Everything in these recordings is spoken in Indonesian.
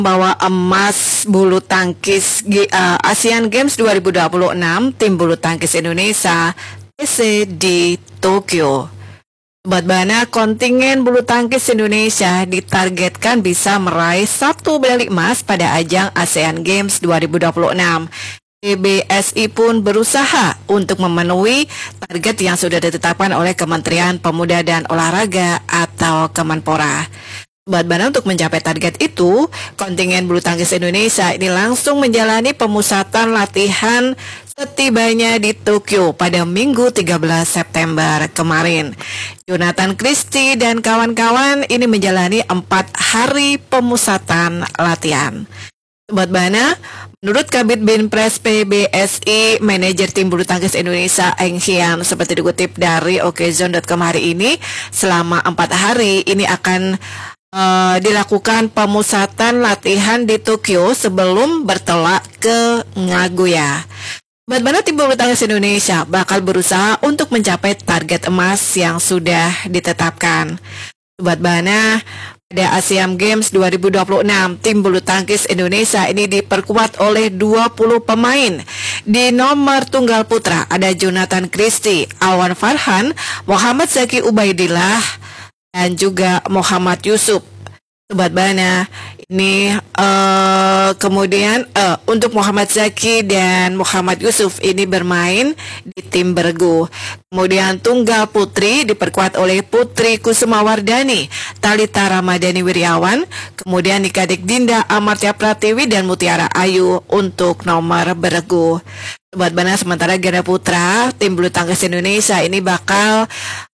Membawa emas bulu tangkis Asian Games 2026 tim bulu tangkis Indonesia TC di Tokyo. Sobat Bana, kontingen bulu tangkis Indonesia ditargetkan bisa meraih 1 medali emas pada ajang ASEAN Games 2026. PBSI pun berusaha untuk memenuhi target yang sudah ditetapkan oleh Kementerian Pemuda dan Olahraga atau Kemenpora. Sobat Bana, untuk mencapai target itu, kontingen bulu tangkis Indonesia ini langsung menjalani pemusatan latihan setibanya di Tokyo pada Minggu 13 September kemarin. Jonathan Christie dan kawan-kawan ini menjalani 4 hari pemusatan latihan. Sobat Bana, menurut Kabid Binpres PBSI, manajer tim bulu tangkis Indonesia Eng Hian, seperti dikutip dari okezone.com hari ini, selama 4 hari ini akan dilakukan pemusatan latihan di Tokyo sebelum bertolak ke Nagoya. Sobat Bana, tim bulu tangkis Indonesia bakal berusaha untuk mencapai target emas yang sudah ditetapkan. Sobat Bana, pada Asian Games 2026, tim bulu tangkis Indonesia ini diperkuat oleh 20 pemain. Di nomor tunggal putra ada Jonathan Christie, Awan Farhan, Muhammad Zaki Ubaidillah, dan juga Muhammad Yusuf. Sobat Bana, ini kemudian untuk Muhammad Zaki dan Muhammad Yusuf ini bermain di tim Bergu. Kemudian tunggal putri diperkuat oleh Putri Kusumawardani, Talita Ramadhani Wiryawan, kemudian Nikadik Dinda Amartya Pratiwi dan Mutiara Ayu untuk nomor Bergu. Sobat Bana, sementara ganda putra tim bulu tangkis Indonesia ini bakal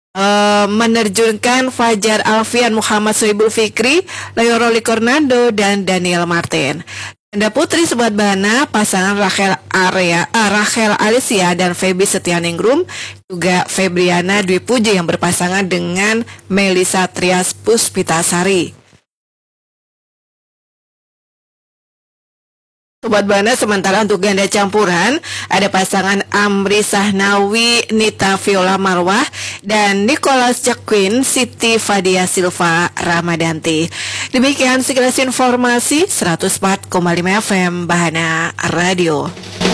menerjunkan Fajar Alfian, Muhammad Sohibul Fikri, Leo Roli Cornando, dan Daniel Martin. Ganda putri Sobat Bana, pasangan Rachel Alicia dan Feby Setianingrum, juga Febriana Dwi Puji yang berpasangan dengan Melisa Trias Puspitasari. Sobat Bana, sementara untuk ganda campuran ada pasangan Amri Sahnawi, Nita Viola Marwah, dan Nicholas Jacquin, Siti Fadia Silva Ramadanti. Demikian sekilas informasi 104,5 FM Bahana Radio.